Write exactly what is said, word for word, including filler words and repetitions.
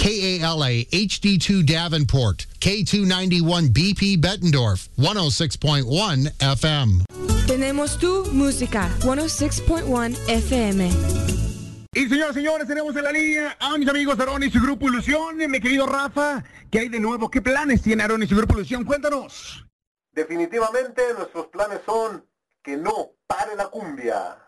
K A L A H D two Davenport, K two ninety-one B P Bettendorf, one oh six point one F M. Tenemos tu música, one oh six point one F M. Y señoras y señores, tenemos en la línea a mis amigos de Aarón y su Grupo Ilusión. Mi querido Rafa, ¿qué hay de nuevo? ¿Qué planes tiene Aarón y su Grupo Ilusión? Cuéntanos. Definitivamente nuestros planes son que no pare la cumbia.